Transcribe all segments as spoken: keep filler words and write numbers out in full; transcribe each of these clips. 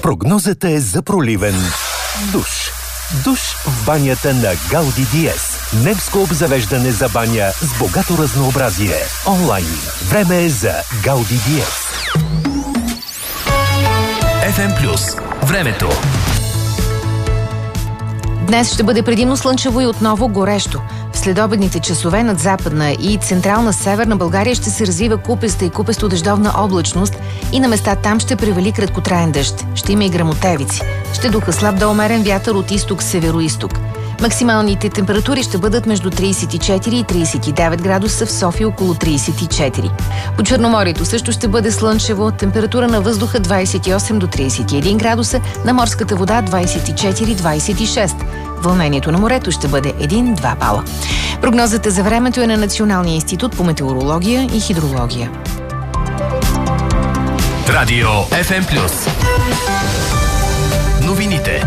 Прогнозата е за проливен душ. Душ в банята на Гауди Диез. Немско обзавеждане за баня с богато разнообразие. Онлайн. Време е за Гауди Диез. еф ем Плюс. Времето. Днес ще бъде предимно слънчево и отново горещо. В следобедните часове над Западна и Централна Северна България ще се развива купеста и купесто-дъждовна облачност и на места там ще превали краткотраен дъжд. Ще има и гръмотевици. Ще духа слаб до умерен вятър от изток-североизток. Максималните температури ще бъдат между трийсет и четири и трийсет и девет градуса, в София около трийсет и четири. По Черноморието също ще бъде слънчево, температура на въздуха двайсет и осем до трийсет и един градуса, на морската вода двайсет и четири до двайсет и шест. Вълнението на морето ще бъде един-два бала. Прогнозата за времето е на Националния институт по метеорология и хидрология. Радио еф ем Плюс. Новините.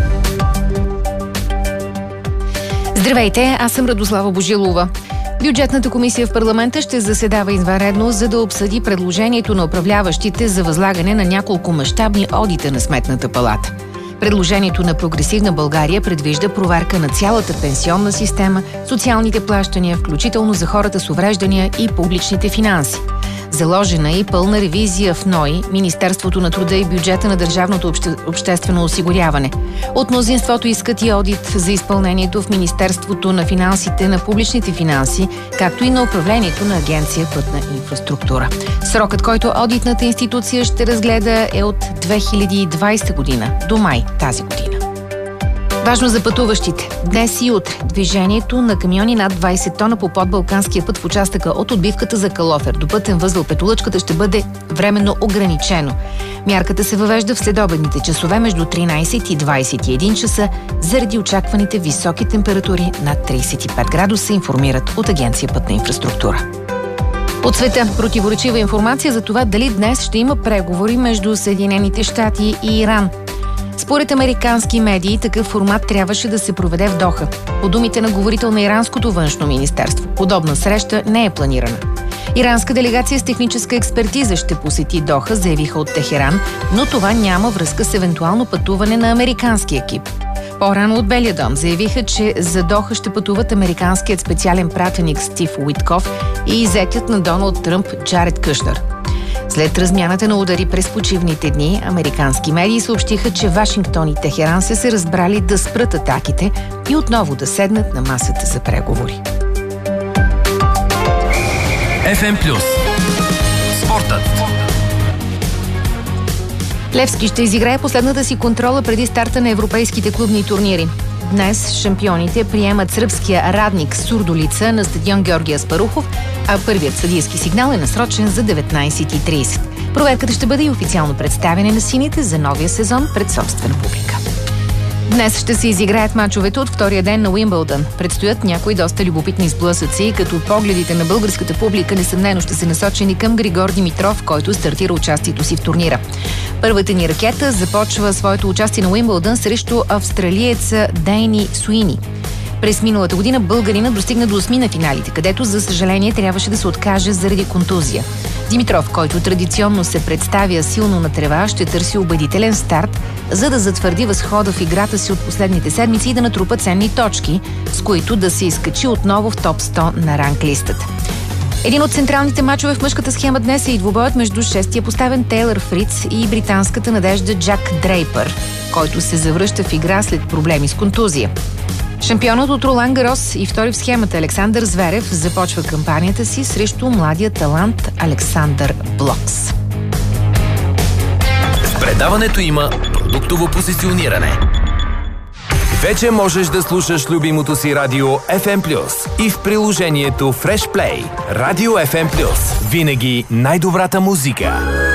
Здравейте, аз съм Радослава Божилова. Бюджетната комисия в парламента ще заседава извънредно, за да обсъди предложението на управляващите за възлагане на няколко мащабни одита на Сметната палата. Предложението на Прогресивна България предвижда проверка на цялата пенсионна система, социалните плащания, включително за хората с увреждания и публичните финанси. Заложена и пълна ревизия в НОИ, Министерството на труда и бюджета на Държавното обще... обществено осигуряване. От мнозинството искат и одит за изпълнението в Министерството на финансите, на публичните финанси, както и на управлението на Агенция Пътна инфраструктура. Срокът, който одитната институция ще разгледа, е от две хиляди и двайсета година до май тази година. Важно за пътуващите. Днес и утре движението на камиони над двайсет тона по подбалканския път в участъка от отбивката за Калофер до пътен възел Петолъчката ще бъде временно ограничено. Мярката се въвежда в следобедните часове между тринайсет и двайсет и един часа заради очакваните високи температури над трийсет и пет градуса, информират от Агенция Пътна инфраструктура. От света противоречива информация за това дали днес ще има преговори между Съединените щати и Иран. Според американски медии, такъв формат трябваше да се проведе в Доха. По думите на говорител на иранското външно министерство, подобна среща не е планирана. Иранска делегация с техническа експертиза ще посети Доха, заявиха от Техеран, но това няма връзка с евентуално пътуване на американски екип. По-рано от Белия дом заявиха, че за Доха ще пътуват американският специален пратеник Стив Уитков и зетят на Доналд Тръмп Джаред Кушнер. След размяната на удари през почивните дни, американски медии съобщиха, че Вашингтон и Техеран са се разбрали да спрат атаките и отново да седнат на масата за преговори. еф ем Плюс. Спортът. Левски ще изиграе последната си контрола преди старта на европейските клубни турнири. Днес шампионите приемат сръбския Радник Сурдолица на стадион Георги Аспарухов, а първият съдийски сигнал е насрочен за деветнайсет и трийсет. Проверката ще бъде и официално представяне на сините за новия сезон пред собствена публика. Днес ще се изиграят мачовете от втория ден на Уимбълдън. Предстоят някои доста любопитни сблъсъци, като погледите на българската публика несъмнено ще са насочени към Григор Димитров, който стартира участието си в турнира. Първата ни ракета започва своето участие на Уимбълдън срещу австралиеца Дейни Суини. През миналата година българина достигна до осми на финалите, където за съжаление трябваше да се откаже заради контузия. Димитров, който традиционно се представя силно на трева, ще търси убедителен старт, за да затвърди възхода в играта си от последните седмици и да натрупа ценни точки, с които да се изкачи отново в топ сто на ранглистата. Един от централните мачове в мъжката схема днес е и двубоят между шестия поставен Тейлър Фриц и британската надежда Джак Дрейпър, който се завръща в игра след проблеми с контузия. Шампионът от Ролан Гарос и втори в схемата Александър Зверев започва кампанията си срещу младия талант Александър Блокс. В предаването има продуктово позициониране. Вече можеш да слушаш любимото си радио еф ем Плюс и в приложението Fresh Play. Радио еф ем Плюс. Винаги най-добрата музика.